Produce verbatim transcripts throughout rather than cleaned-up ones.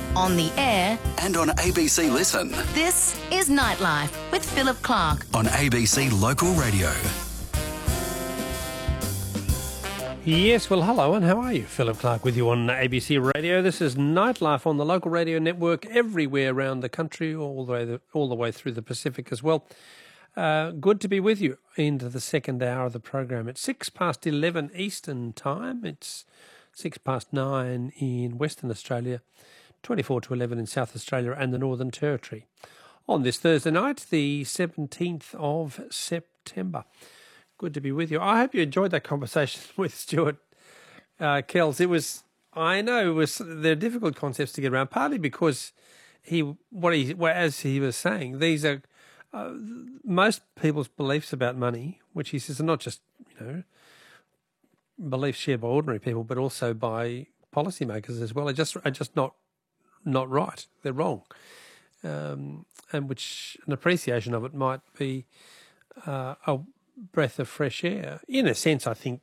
on the air and on A B C Listen. This is Nightlife with Philip Clark on A B C Local Radio. Yes, well, hello, and how are you? Philip Clark with you on A B C Radio. This is Nightlife on the Local Radio Network everywhere around the country, all the way, the, all the way through the Pacific as well. Uh, good to be with you into the second hour of the program. It's six past eleven Eastern Time. It's six past nine in Western Australia, twenty-four to eleven in South Australia and the Northern Territory. On this Thursday night, the seventeenth of September. Good to be with you. I hope you enjoyed that conversation with Stuart uh, Kells. It was, I know, it was they're difficult concepts to get around. Partly because he, what he, well, as he was saying, these are uh, most people's beliefs about money, which he says are not just you know beliefs shared by ordinary people, but also by policymakers as well. Are just are just not not right. They're wrong, um, and which an appreciation of it might be uh, a breath of fresh air. In a sense, I think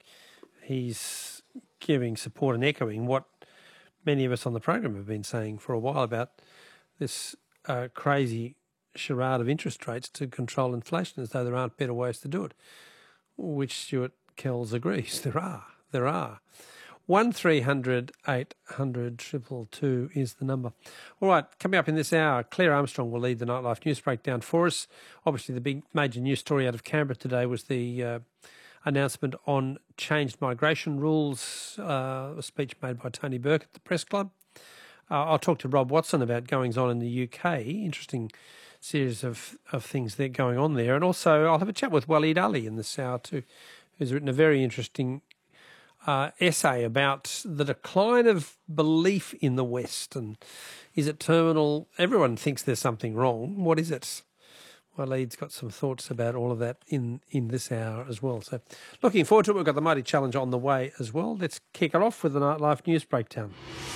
he's giving support and echoing what many of us on the program have been saying for a while about this uh, crazy charade of interest rates to control inflation, as though there aren't better ways to do it, which Stuart Kells agrees there are. There are. one three hundred eight hundred two two two is the number. All right, coming up in this hour, Claire Armstrong will lead the Nightlife News Breakdown for us. Obviously, the big major news story out of Canberra today was the uh, announcement on changed migration rules, uh, a speech made by Tony Burke at the Press Club. Uh, I'll talk to Rob Watson about goings-on in the U K. Interesting series of, of things that are going on there. And also I'll have a chat with Waleed Ali in this hour too, who's written a very interesting Uh, essay about the decline of belief in the West, and is it terminal? Everyone thinks there's something wrong. What is it? Waleed's got some thoughts about all of that in, in this hour as well. So looking forward to it. We've got the Mighty Challenge on the way as well. Let's kick it off with the Nightlife News Breakdown.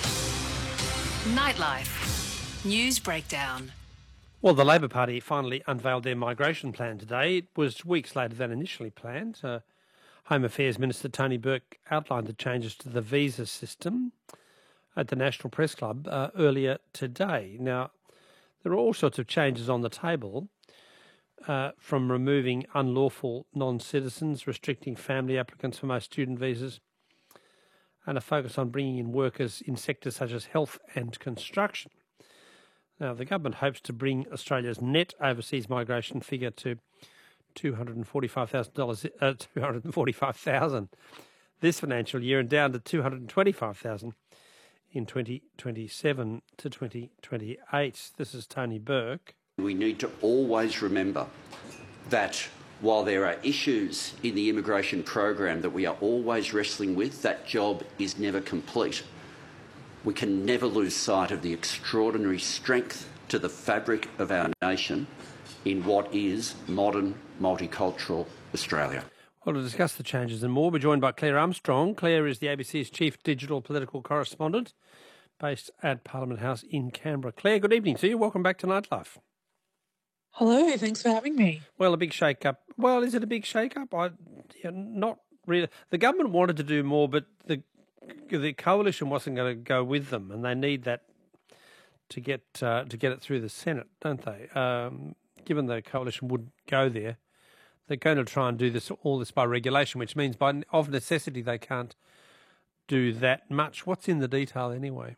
Nightlife News Breakdown. Well, the Labor Party finally unveiled their migration plan today. It was weeks later than initially planned. Uh, Home Affairs Minister Tony Burke outlined the changes to the visa system at the National Press Club uh, earlier today. Now, there are all sorts of changes on the table, uh, from removing unlawful non-citizens, restricting family applicants for most student visas, and a focus on bringing in workers in sectors such as health and construction. Now, the government hopes to bring Australia's net overseas migration figure to two hundred forty-five thousand dollars, uh, two hundred forty-five thousand this financial year, and down to two hundred twenty-five thousand in twenty twenty-seven to twenty twenty-eight. This is Tony Burke. We need to always remember that while there are issues in the immigration program that we are always wrestling with, that job is never complete. We can never lose sight of the extraordinary strength to the fabric of our nation in what is modern, multicultural Australia. Well, to discuss the changes and more, we're joined by Claire Armstrong. Claire is the A B C's Chief Digital Political Correspondent based at Parliament House in Canberra. Claire, good evening to you. Welcome back to Nightlife. Hello, thanks for having me. Well, a big shake-up. Well, is it a big shake-up? I, yeah, not really. The government wanted to do more, but the the coalition wasn't going to go with them, and they need that to get uh, to get it through the Senate, don't they? Um, given the coalition would go there, they're going to try and do this all this by regulation, which means by of necessity they can't do that much. What's in the detail anyway?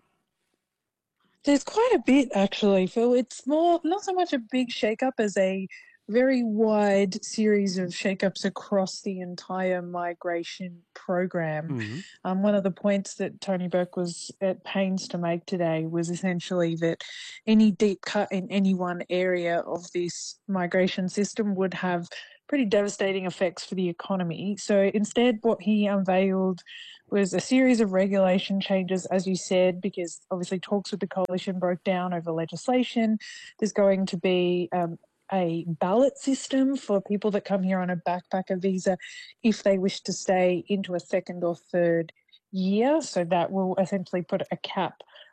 There's quite a bit, actually, Phil. It's more not so much a big shake-up as a very wide series of shake-ups across the entire migration program. Mm-hmm. Um, one of the points that Tony Burke was at pains to make today was essentially that any deep cut in any one area of this migration system would have pretty devastating effects for the economy. So instead, what he unveiled was a series of regulation changes, as you said, because obviously talks with the coalition broke down over legislation. There's going to be um, a ballot system for people that come here on a backpacker visa if they wish to stay into a second or third year. So that will essentially put a cap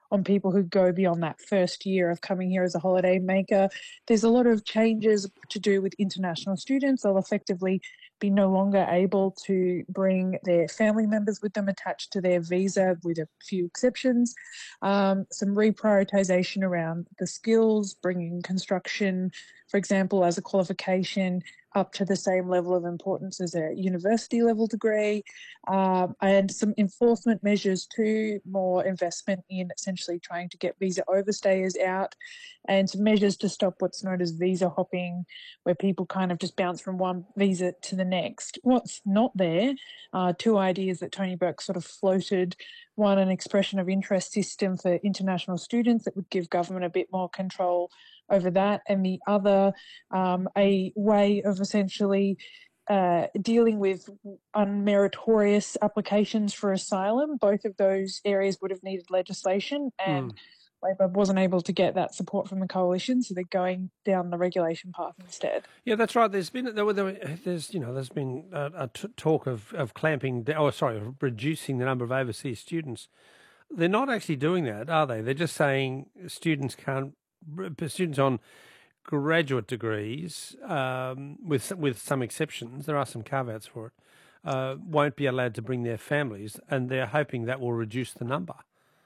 on people who go beyond that first year of coming here as a holiday maker. There's a lot of changes to do with international students. They'll effectively be no longer able to bring their family members with them attached to their visa, with a few exceptions. Um, some reprioritisation around the skills, bringing construction, for example, as a qualification up to the same level of importance as a university level degree, um, and some enforcement measures too, more investment in essentially trying to get visa overstayers out, and some measures to stop what's known as visa hopping, where people kind of just bounce from one visa to the next. What's not there are two ideas that Tony Burke sort of floated. One, an expression of interest system for international students that would give government a bit more control over that, and the other, um, a way of essentially uh, dealing with unmeritorious applications for asylum. Both of those areas would have needed legislation, and mm. Labor wasn't able to get that support from the coalition, so they're going down the regulation path instead. Yeah, that's right. There's been there, there, there's you know there's been a, a t- talk of of clamping, oh sorry, of reducing the number of overseas students. They're not actually doing that, are they? They're just saying students can't. Students on graduate degrees, um, with with some exceptions, there are some caveats for it, uh, won't be allowed to bring their families, and they're hoping that will reduce the number.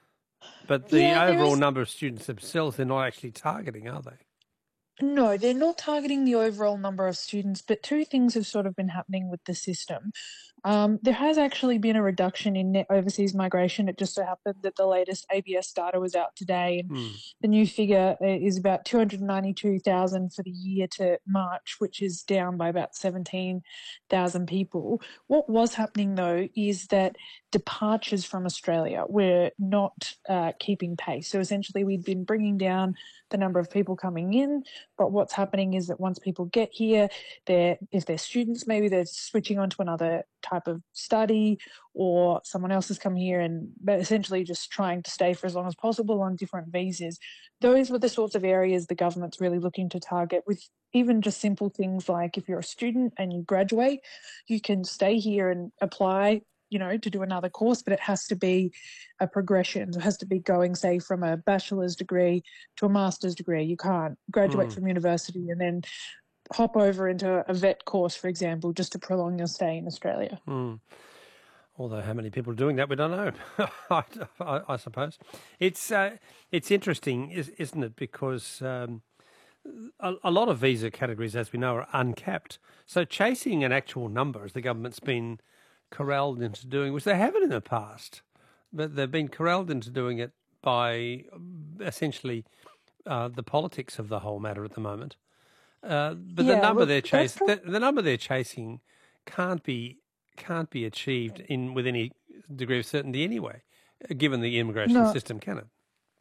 But the yeah, overall is... number of students themselves, they're not actually targeting, are they? No, they're not targeting the overall number of students, but two things have sort of been happening with the system. Um, there has actually been a reduction in net overseas migration. It just so happened that the latest A B S data was out today, and mm. the new figure is about two hundred ninety-two thousand for the year to March, which is down by about seventeen thousand people. What was happening, though, is that departures from Australia were not uh, keeping pace. So essentially we'd been bringing down the number of people coming in, but what's happening is that once people get here, they're, if they're students, maybe they're switching on to another type of study, or someone else has come here and essentially just trying to stay for as long as possible on different visas. Those were the sorts of areas the government's really looking to target, with even just simple things like if you're a student and you graduate, you can stay here and apply, you know, to do another course, but it has to be a progression. It has to be going, say, from a bachelor's degree to a master's degree. You can't graduate mm. from university and then hop over into a vet course, for example, just to prolong your stay in Australia. Mm. Although how many people are doing that, we don't know, I, I, I suppose. It's uh, it's interesting, isn't it, because um, a, a lot of visa categories, as we know, are uncapped. So chasing an actual number, as the government's been corralled into doing, which they haven't in the past, but they've been corralled into doing it by essentially uh, the politics of the whole matter at the moment. Uh, but yeah, the number well, they're chasing, the, the number they're chasing, can't be can't be achieved in with any degree of certainty anyway, given the immigration no, system, can it?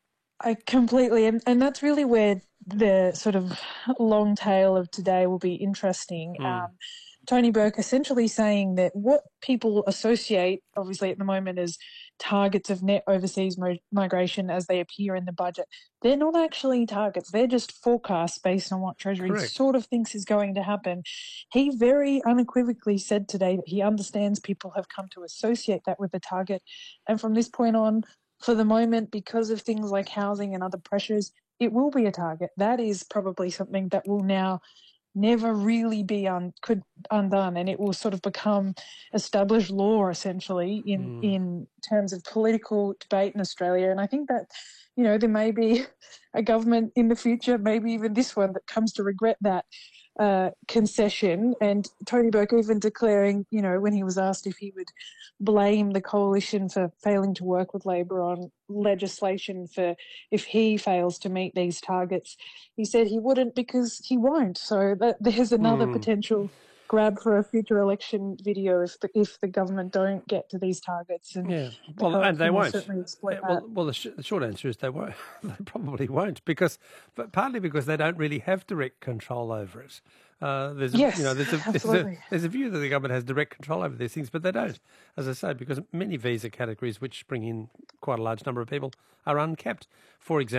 I completely, and, and that's really where the sort of long tail of today will be interesting. Mm. Um, Tony Burke essentially saying that what people associate, obviously at the moment, as targets of net overseas mo- migration as they appear in the budget, they're not actually targets. They're just forecasts based on what Treasury Correct. sort of thinks is going to happen. He very unequivocally said today that he understands people have come to associate that with the target. And from this point on, for the moment, because of things like housing and other pressures, it will be a target. That is probably something that will now never really be un, could undone, and it will sort of become established law essentially in, mm. in terms of political debate in Australia. And I think that, you know, there may be a government in the future, maybe even this one, that comes to regret that uh, concession. And Tony Burke even declaring, you know, when he was asked if he would blame the coalition for failing to work with Labor on legislation for if he fails to meet these targets, he said he wouldn't because he won't. So that, there's another mm. potential grab for a future election video if the, if the government don't get to these targets. And yeah, well, and they won't. Yeah, well, well, the, sh- the short answer is they won't. They probably won't, because, but partly because they don't really have direct control over it. Uh, there's, yes, you know, there's a, there's absolutely. a there's a view that the government has direct control over these things, but they don't, as I say, because many visa categories which bring in quite a large number of people are uncapped. For example.